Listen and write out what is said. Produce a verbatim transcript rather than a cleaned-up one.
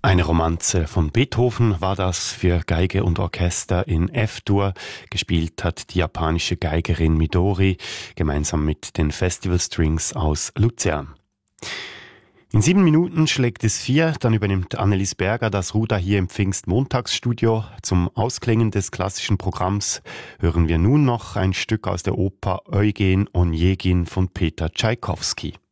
Eine Romanze von Beethoven war das für Geige und Orchester in F-Dur. Gespielt hat die japanische Geigerin Midori gemeinsam mit den Festival Strings aus Luzern. In sieben Minuten schlägt es vier, dann übernimmt Annelies Berger das Ruder hier im Pfingstmontagsstudio. Zum Ausklingen des klassischen Programms hören wir nun noch ein Stück aus der Oper Eugen Onegin von Peter Tschaikowski.